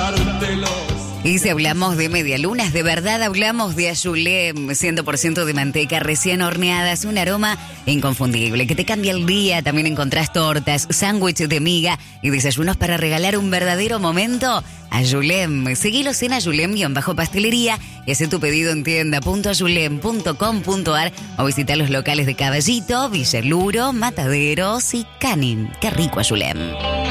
dártelos. Y si hablamos de medialunas, de verdad hablamos de Ayulem, 100% de manteca recién horneadas, un aroma inconfundible que te cambia el día. También encontrás tortas, sándwiches de miga y desayunos para regalar un verdadero momento. Ayulem, seguilos en Ayulem-pastelería y haz tu pedido en tienda.ayulem.com.ar o visita los locales de Caballito, Villaluro, Mataderos y Canin. Qué rico Ayulem.